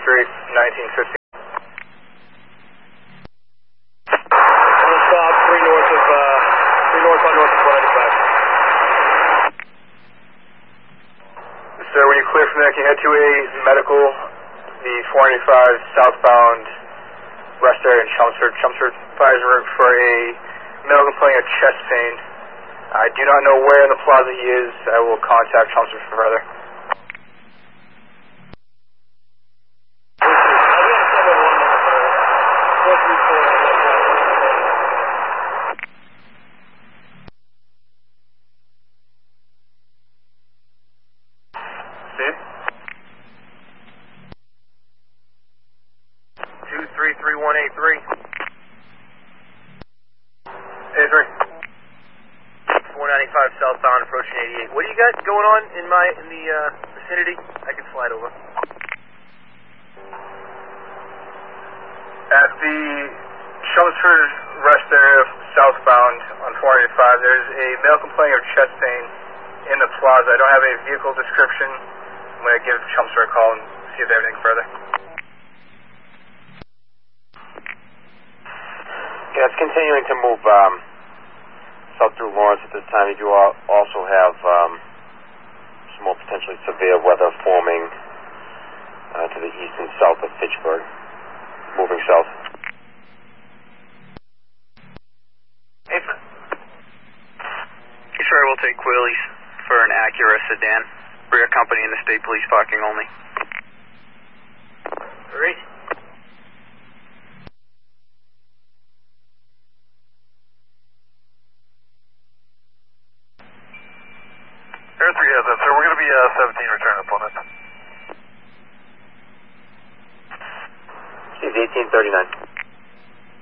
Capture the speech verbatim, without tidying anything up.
three, nineteen fifty. Stop three north of, uh, three north on north of four ninety-five. So when you clear from there, can you head to a medical, the four ninety-five southbound rest area in Chelmsford. Chelmsford fires route for a male complaining of chest pain. I do not know where in the plaza he is. I will contact Chelmsford for further. two three three one eight three. eight three. four ninety-five southbound approaching eighty-eight. What do you got going on in my in the uh, vicinity? I can slide over. At the Chelmsford rest area southbound on four ninety-five, there's a male complaining of chest pain in the plaza. I don't have a vehicle description. I'm going to give Chelmsford a call and see if they have anything further. Yeah, it's continuing to move um, south through Lawrence at this time. You do al also have um, some more potentially severe weather forming uh, to the east and south of Fitchburg, moving south. Hey, sir. Hey, sir, I will take Quillies for an Acura sedan. Rear company in the state police parking only. Three. Air three has that, sir. We're going to be uh, seventeen return opponent. He's eighteen thirty-nine.